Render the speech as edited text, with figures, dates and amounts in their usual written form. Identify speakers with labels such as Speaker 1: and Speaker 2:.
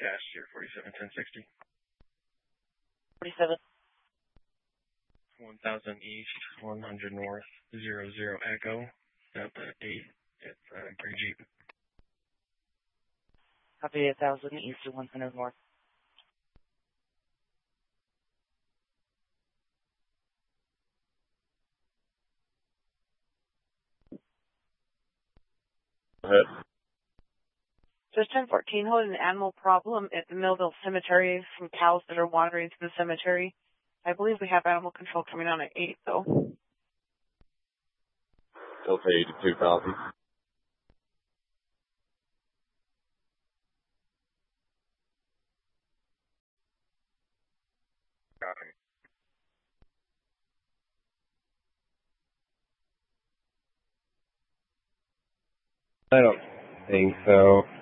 Speaker 1: Cashier 471060.
Speaker 2: 47.
Speaker 1: 1000 East, 100 North, 00 Echo, Delta 8. It's Green Jeep.
Speaker 2: Copy 1000 East to 100 North.
Speaker 3: Go ahead.
Speaker 2: Just 1014, holding an animal problem at the Millville Cemetery from cows that are wandering through the cemetery. I believe we have animal control coming on at 8, though.
Speaker 3: Delta 82, copy.
Speaker 1: Copy.
Speaker 4: I don't think so.